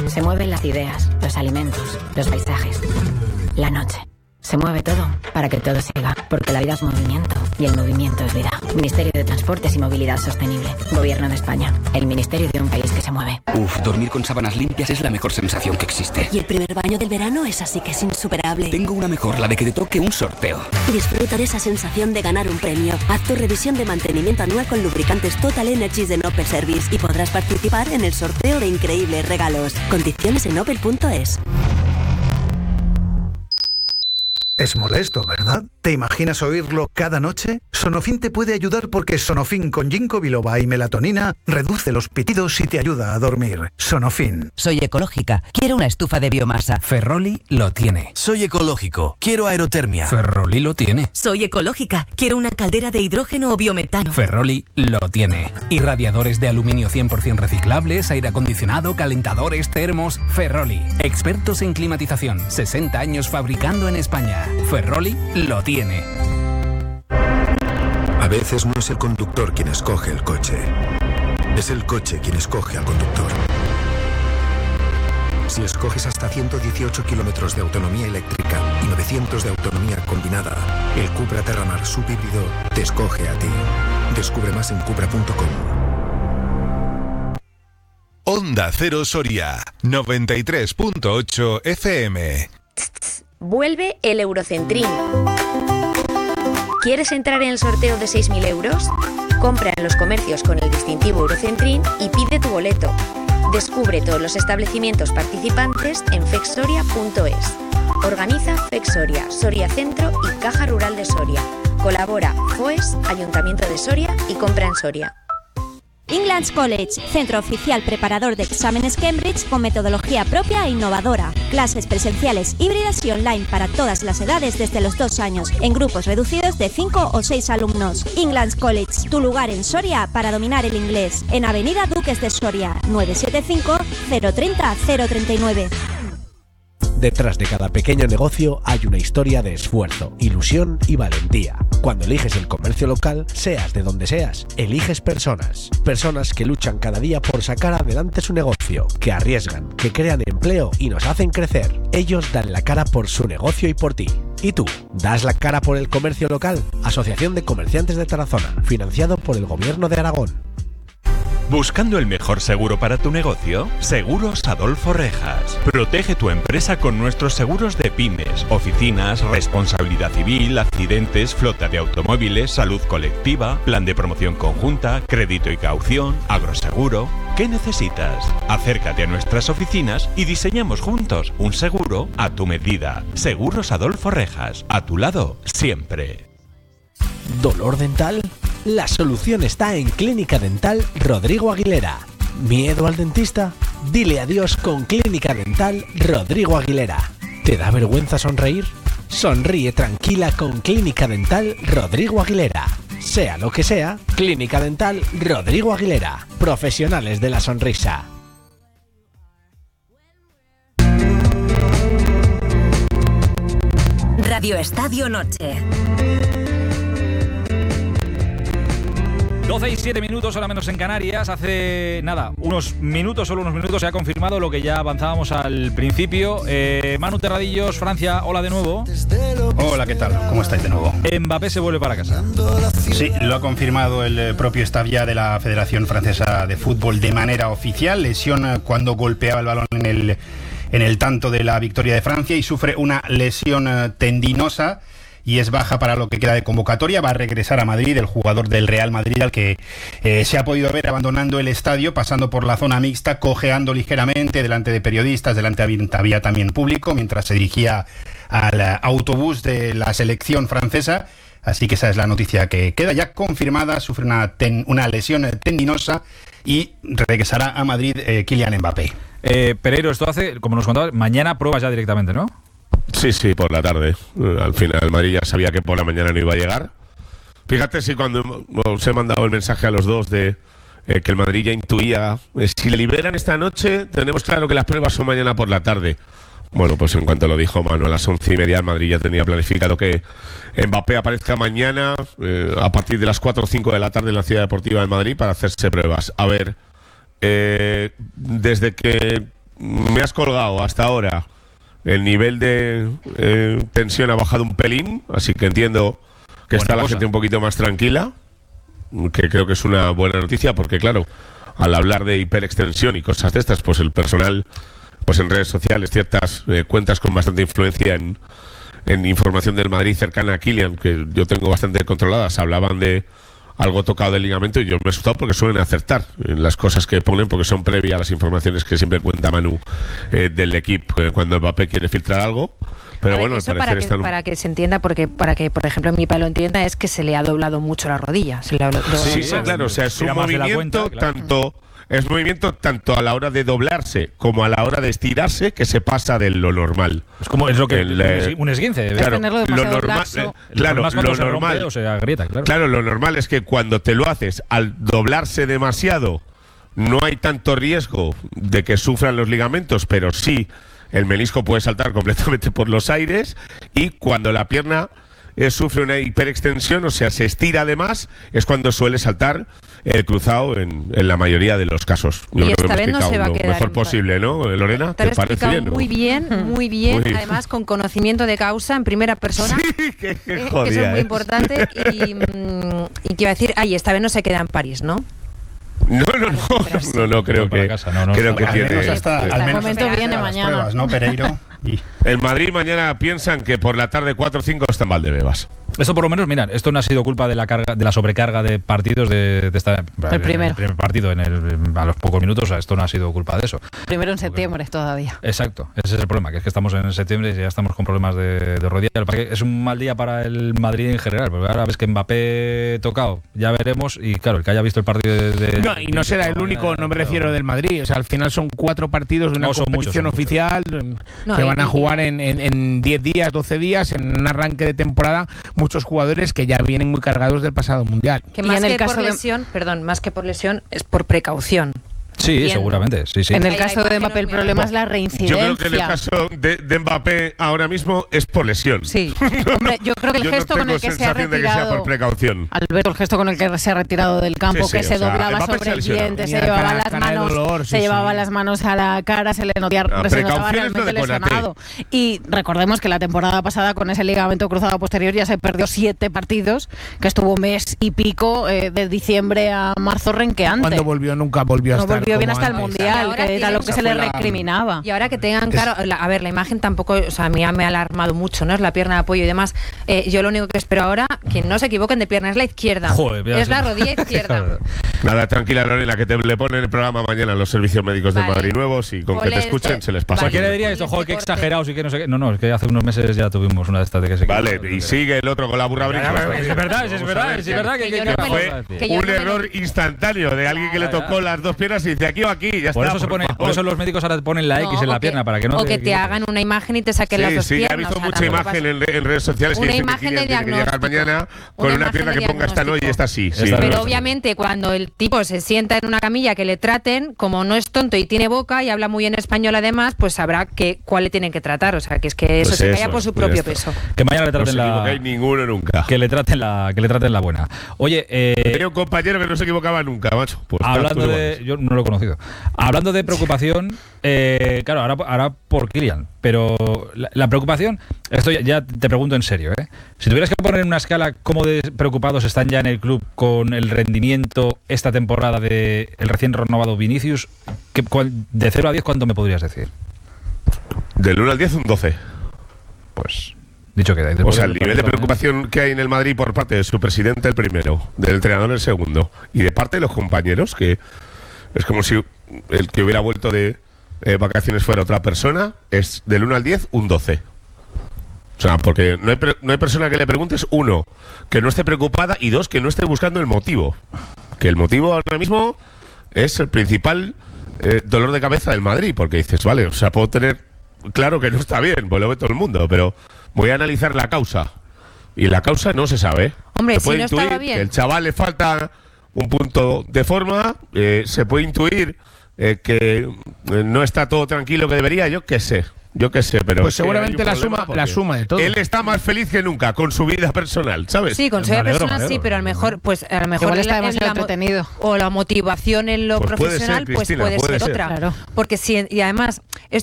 Se mueven las ideas, los alimentos, los paisajes, la noche. Se mueve todo para que todo siga, porque la vida es movimiento y el movimiento es vida. Ministerio de Transportes y Movilidad Sostenible. Gobierno de España. El ministerio de un país que se mueve. Dormir con sábanas limpias es la mejor sensación que existe. Y el primer baño del verano es así que es insuperable. Tengo una mejor, la de que te toque un sorteo. Disfruta de esa sensación de ganar un premio. Haz tu revisión de mantenimiento anual con lubricantes Total Energies de Opel Service y podrás participar en el sorteo de increíbles regalos. Condiciones en opel.es. Es molesto, ¿verdad? ¿Te imaginas oírlo cada noche? Sonofin te puede ayudar porque Sonofin con ginkgo biloba y melatonina reduce los pitidos y te ayuda a dormir. Sonofin. Soy ecológica. Quiero una estufa de biomasa. Ferroli lo tiene. Soy ecológico. Quiero aerotermia. Ferroli lo tiene. Soy ecológica. Quiero una caldera de hidrógeno o biometano. Ferroli lo tiene. Irradiadores de aluminio 100% reciclables, aire acondicionado, calentadores, termos. Ferroli. Expertos en climatización. 60 años fabricando en España. Ferroli lo tiene. A veces no es el conductor quien escoge el coche. Es el coche quien escoge al conductor. Si escoges hasta 118 kilómetros de autonomía eléctrica y 900 de autonomía combinada, el Cupra Terramar subhíbrido te escoge a ti. Descubre más en cupra.com. Onda Cero Soria, 93.8 FM. Vuelve el Eurocentrín. ¿Quieres entrar en el sorteo de 6.000 euros? Compra en los comercios con el distintivo Eurocentrín y pide tu boleto. Descubre todos los establecimientos participantes en fexsoria.es. Organiza Fexsoria, Soria Centro y Caja Rural de Soria. Colabora FOES, Ayuntamiento de Soria y Compra en Soria. England's College, centro oficial preparador de exámenes Cambridge con metodología propia e innovadora. Clases presenciales, híbridas y online para todas las edades desde los 2 años, en grupos reducidos de 5 o 6 alumnos. England's College, tu lugar en Soria para dominar el inglés. En Avenida Duques de Soria, 975 030 039. Detrás de cada pequeño negocio hay una historia de esfuerzo, ilusión y valentía. Cuando eliges el comercio local, seas de donde seas, eliges personas. Personas que luchan cada día por sacar adelante su negocio, que arriesgan, que crean empleo y nos hacen crecer. Ellos dan la cara por su negocio y por ti. ¿Y tú? ¿Das la cara por el comercio local? Asociación de Comerciantes de Tarazona, financiado por el Gobierno de Aragón. ¿Buscando el mejor seguro para tu negocio? Seguros Adolfo Rejas. Protege tu empresa con nuestros seguros de pymes, oficinas, responsabilidad civil, accidentes, flota de automóviles, salud colectiva, plan de promoción conjunta, crédito y caución, agroseguro. ¿Qué necesitas? Acércate a nuestras oficinas y diseñamos juntos un seguro a tu medida. Seguros Adolfo Rejas. A tu lado, siempre. ¿Dolor dental? La solución está en Clínica Dental Rodrigo Aguilera. ¿Miedo al dentista? Dile adiós con Clínica Dental Rodrigo Aguilera. ¿Te da vergüenza sonreír? Sonríe tranquila con Clínica Dental Rodrigo Aguilera. Sea lo que sea, Clínica Dental Rodrigo Aguilera. Profesionales de la sonrisa. Radio Estadio Noche. 12 y 7 minutos, ahora menos en Canarias. Hace nada, solo unos minutos se ha confirmado lo que ya avanzábamos al principio. Manu Terradillos, Francia, hola de nuevo. Hola, ¿qué tal? ¿Cómo estáis de nuevo? Mbappé se vuelve para casa. Sí, lo ha confirmado el propio staff ya de la Federación Francesa de Fútbol de manera oficial. Lesión cuando golpeaba el balón en el tanto de la victoria de Francia y sufre una lesión tendinosa. Y es baja para lo que queda de convocatoria. Va a regresar a Madrid el jugador del Real Madrid, al que se ha podido ver abandonando el estadio, pasando por la zona mixta, cojeando ligeramente delante de periodistas, delante había también público, mientras se dirigía al autobús de la selección francesa. Así que esa es la noticia que queda ya confirmada. Sufre una lesión tendinosa y regresará a Madrid Kylian Mbappé. Pereiro, esto hace, como nos contabas, mañana pruebas ya directamente, ¿no? Sí, por la tarde. Al final el Madrid ya sabía que por la mañana no iba a llegar. Fíjate si cuando os he mandado el mensaje a los dos de que el Madrid ya intuía, si le liberan esta noche, tenemos claro que las pruebas son mañana por la tarde. Bueno, pues en cuanto lo dijo Manu, a las 11:30 el Madrid ya tenía planificado que Mbappé aparezca mañana a partir de las 4 o 5 de la tarde en la Ciudad Deportiva de Madrid para hacerse pruebas. A ver, desde que me has colgado hasta ahora. El nivel de tensión ha bajado un pelín, así que entiendo que está la gente un poquito más tranquila, que creo que es una buena noticia, porque claro, al hablar de hiperextensión y cosas de estas, pues el personal, pues en redes sociales, ciertas cuentas con bastante influencia en información del Madrid cercana a Kylian, que yo tengo bastante controladas, hablaban de algo tocado del ligamento y yo me he asustado porque suelen acertar en las cosas que ponen, porque son previas a las informaciones que siempre cuenta Manu del equipo cuando Mbappé quiere filtrar algo. Pero bueno, eso para que se entienda, porque para que, por ejemplo, mi palo entienda, es que se le ha doblado mucho la rodilla. Sí, claro, o sea, es un movimiento es movimiento tanto a la hora de doblarse como a la hora de estirarse, que se pasa de lo normal. Es lo que un esguince. Claro, lo normal, lo normal, o sea, grieta, claro. Claro, lo normal es que cuando te lo haces al doblarse demasiado, no hay tanto riesgo de que sufran los ligamentos, pero sí el menisco puede saltar completamente por los aires, y cuando la pierna sufre una hiperextensión, o sea, se estira además, es cuando suele saltar el cruzado en la mayoría de los casos. Yo y esta vez no se va a quedar lo mejor posible, ¿no, Lorena? ¿Te parece bien? Muy bien, además con conocimiento de causa en primera persona. Sí, que eso es muy importante. Y quiero decir, esta vez no se queda en París, ¿no? No, creo que tiene. Al momento viene mañana. Pruebas, ¿no, Pereiro? El Madrid mañana piensan que por la tarde 4 o 5 está en Valdebebas. Esto por lo menos, mirad, esto no ha sido culpa de la sobrecarga de partidos de esta el primer partido a los pocos minutos. O sea, esto no ha sido culpa de eso. Primero en septiembre todavía. Exacto, ese es el problema, que es que estamos en septiembre y ya estamos con problemas de rodilla. Es un mal día para el Madrid en general, porque ahora ves que Mbappé tocado, ya veremos, y claro, el que haya visto el partido y no será el único, no me refiero del Madrid, o sea, al final son 4 partidos de una competición oficial que van a jugar en 10 días, 12 días, en un arranque de temporada, muchos jugadores que ya vienen muy cargados del pasado mundial. Que más que por lesión, más que por lesión, es por precaución. Sí, entiendo. Seguramente, sí. En el caso de Mbappé el problema es la reincidencia. Yo creo que en el caso de Mbappé ahora mismo es por lesión. Sí. Hombre, yo creo que el gesto con el que se ha retirado, de que sea por precaución. Alberto, el gesto con el que se ha retirado del campo, que se doblaba sobre el diente, se llevaba las manos, llevaba las manos a la cara, se le notaba realmente lesionado. Y recordemos que la temporada pasada con ese ligamento cruzado posterior ya se perdió 7 partidos, que estuvo un mes y pico, de diciembre a marzo renqueante. Cuando volvió nunca volvió a estar bien hasta el Mundial, que era lo que se le recriminaba. Y ahora que tengan claro, la imagen tampoco, o sea, a mí me ha alarmado mucho, ¿no? Es la pierna de apoyo y demás. Yo lo único que espero ahora, que no se equivoquen de pierna, es la izquierda. Joder, es la rodilla izquierda. Nada, tranquila, Lorena, que le ponen el programa mañana los servicios médicos de Madrid nuevos, y con que te escuchen se les pasa. Cualquiera diría esto, joder, qué exagerados y que no sé qué. No, es que hace unos meses ya tuvimos una de estas de que se... Vale, y sigue el otro con la burra brinca. Es verdad que fue un error instantáneo de alguien que le tocó las dos piernas y dice aquí o aquí, ya está. Por eso los médicos ahora ponen la X en la pierna, para que no... O que te hagan una imagen y te saquen las dos piernas. Sí, he visto mucha imagen en redes sociales que dicen que tiene que llegar mañana con una pierna que ponga esta no y esta sí. Pero obviamente cuando el tipo se sienta en una camilla que le traten, como no es tonto y tiene boca y habla muy bien español además, pues sabrá cuál le tienen que tratar. O sea, que es que eso se calla por su propio peso. Que mañana le traten la... No se equivoca ninguno nunca. Que le traten la buena. Oye, tenía un compañero que no se equivocaba nunca, macho. Pues hablando de... Yo no lo he conocido. Hablando de preocupación, claro, ahora por Kylian, pero la preocupación, esto ya te pregunto en serio, si tuvieras que poner en una escala cómo de preocupados están ya en el club con el rendimiento esta temporada de el recién renovado Vinicius, de 0 a 10, ¿cuánto me podrías decir? Del 1 al 10, un 12. Pues... dicho que o sea, el nivel de preocupación que hay en el Madrid por parte de su presidente el primero, del entrenador el segundo, y de parte de los compañeros, que es como si el que hubiera vuelto de vacaciones fuera otra persona, es del 1 al 10, un 12. O sea, porque no hay persona que le preguntes, 1, que no esté preocupada, y 2, que no esté buscando el motivo. Que el motivo ahora mismo es el principal dolor de cabeza del Madrid, porque dices, vale, o sea, puedo tener claro que no está bien, pues lo ve todo el mundo, pero voy a analizar la causa. Y la causa no se sabe. Hombre, se puede no intuir estaba bien. Que el chaval le falta un punto de forma, se puede intuir que no está todo tranquilo que debería, yo qué sé. Yo qué sé, pero... Pues seguramente la suma de todo. Él está más feliz que nunca con su vida personal, ¿sabes? Sí, con su vida personal sí, pero a lo mejor igual está demasiado entretenido. O la motivación en lo profesional, puede ser, Cristina, puede ser otra. Claro. Porque y además,